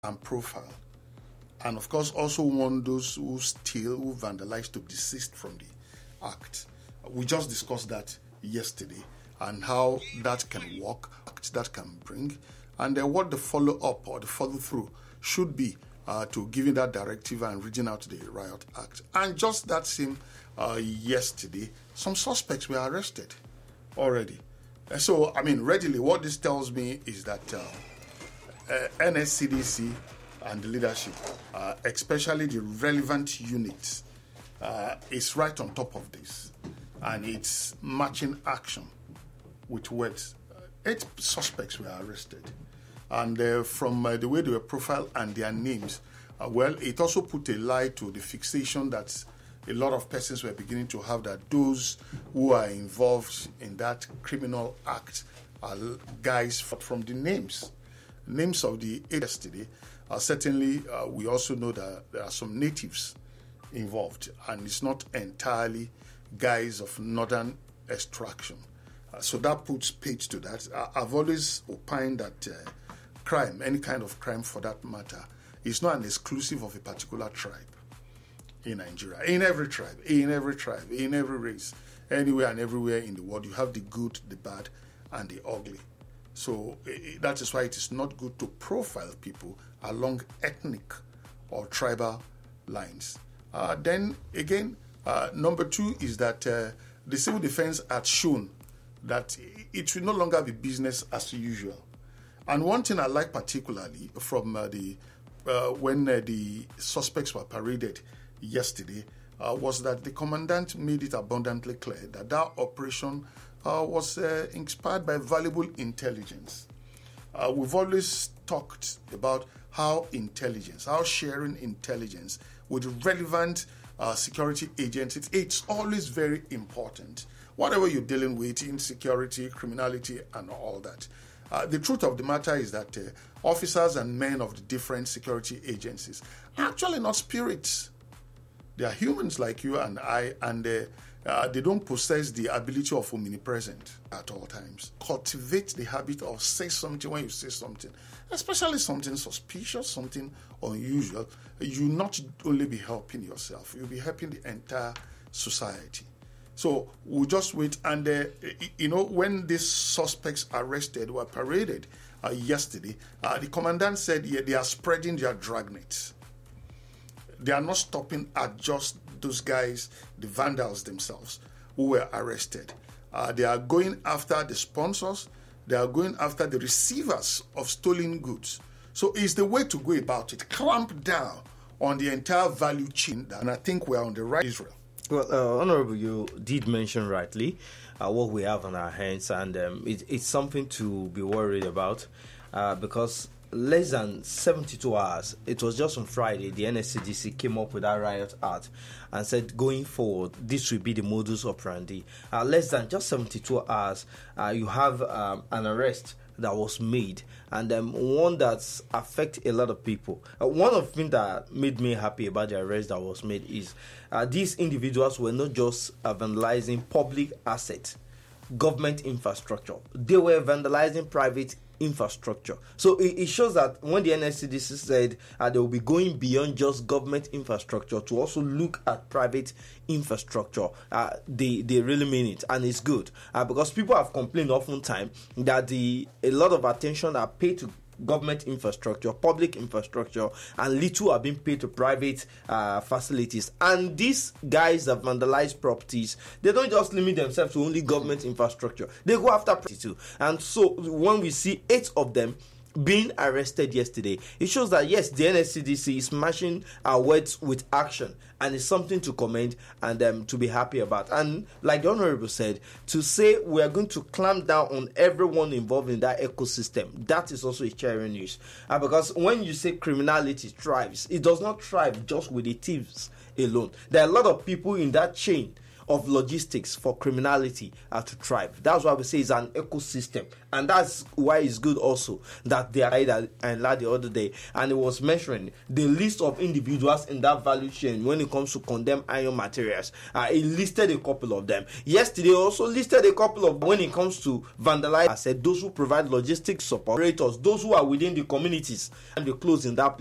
and profile. And of course, also want those who steal, who vandalize to desist from the act. We just discussed that yesterday and how that can work, that can bring, and what the follow-up or the follow-through should be to giving that directive and reading out the Riot Act. And just that same yesterday, some suspects were arrested already. So, readily, what this tells me is that NSCDC and the leadership, especially the relevant units, is right on top of this. And it's matching action with words. 8 suspects were arrested. And from the way they were profiled and their names, it also put a lie to the fixation that a lot of persons were beginning to have, that those who are involved in that criminal act are guys from the names of the 8 yesterday. Certainly, we also know that there are some natives involved, and it's not entirely guys of northern extraction. So that puts paid to that. I've always opined that crime, any kind of crime for that matter, is not an exclusive of a particular tribe in Nigeria. In every tribe, in every race, anywhere and everywhere in the world, you have the good, the bad, and the ugly. So that is why it is not good to profile people along ethnic or tribal lines. Then again, number 2 is that the civil defense had shown that it should no longer be business as usual. And one thing I like particularly from when the suspects were paraded yesterday was that the commandant made it abundantly clear that that operation was inspired by valuable intelligence. We've always talked about how sharing intelligence with relevant security agencies, it's always very important. Whatever you're dealing with, insecurity, criminality, and all that. The truth of the matter is that officers and men of the different security agencies are actually not spirits. They are humans like you and I, and they don't possess the ability of omnipresent at all times. Cultivate the habit of say something when you say something, especially something suspicious, something unusual. You not only be helping yourself, you'll be helping the entire society. So we'll just wait. And, when these suspects were paraded yesterday, the commandant said they are spreading their dragnets. They are not stopping at just those guys, the vandals themselves, who were arrested. They are going after the sponsors. They are going after the receivers of stolen goods. So it's the way to go about it. Clamp down on the entire value chain. And I think we're on the right Israel. Well, Honorable, you did mention rightly what we have on our hands, and it's something to be worried about because less than 72 hours, it was just on Friday, the NSCDC came up with that Riot Act and said going forward, this will be the modus operandi. Less than just 72 hours, you have an arrest that was made, and one that's affect a lot of people. One of the things that made me happy about the arrest that was made is these individuals were not just vandalizing public assets, government infrastructure. They were vandalizing private infrastructure. So it shows that when the NSCDC said they will be going beyond just government infrastructure to also look at private infrastructure, they really mean it, and it's good because people have complained oftentimes that a lot of attention are paid to government infrastructure, public infrastructure, and little are being paid to private facilities. And these guys that vandalize properties, they don't just limit themselves to only government infrastructure. They go after property too. And so when we see 8 of them being arrested yesterday, it shows that yes, the NSCDC is matching our words with action, and it's something to commend and to be happy about. And like the Honorable said, to say we are going to clamp down on everyone involved in that ecosystem, that is also a cheering news. Because when you say criminality thrives, it does not thrive just with the thieves alone. There are a lot of people in that chain of logistics for criminality to thrive. That's why we say it's an ecosystem, and that's why it's good also that they are and the other day, and it was mentioning the list of individuals in that value chain when it comes to condemned iron materials. It listed a couple of them. Yesterday also listed a couple of when it comes to vandalizing. I said those who provide logistics support, operators, those who are within the communities and the close in that place.